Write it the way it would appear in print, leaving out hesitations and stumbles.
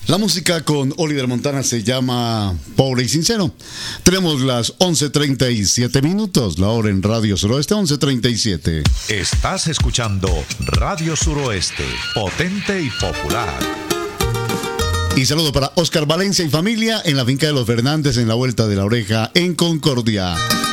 La música con Oliver Montana se llama Pobre y Sincero. Tenemos las 11:37 minutos, la hora en Radio Suroeste, 11:37. Estás escuchando Radio Suroeste, potente y popular. Y saludo para Oscar Valencia y familia en la finca de los Fernández en la Vuelta de la Oreja en Concordia.